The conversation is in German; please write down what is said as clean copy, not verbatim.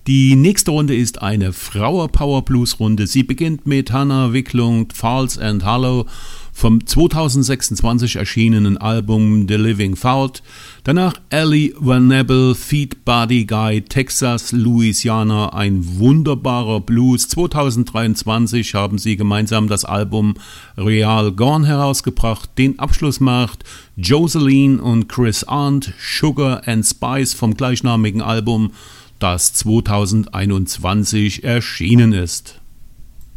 Die nächste Runde ist eine Frauer-Power-Blues-Runde. Sie beginnt mit Hannah Wicklund, False and Hollow vom 2026 erschienenen Album The Living Fault. Danach Ellie Venable, Feet Body Guy, Texas, Louisiana, ein wunderbarer Blues. 2023 haben sie gemeinsam das Album Real Gone herausgebracht. Den Abschluss macht Joseline und Chris Arndt, Sugar and Spice vom gleichnamigen Album, das 2021 erschienen ist.